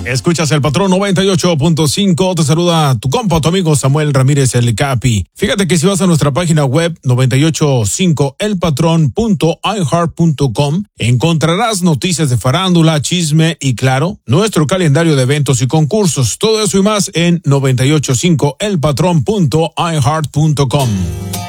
Escuchas El Patrón 98.5. Te saluda tu compa, tu amigo Samuel Ramírez el Capi. Fíjate que si vas a nuestra página web 985elpatrón.iheart.com encontrarás noticias de farándula, chisme y, claro, nuestro calendario de eventos y concursos. Todo eso y más en 985elpatrón.iheart.com.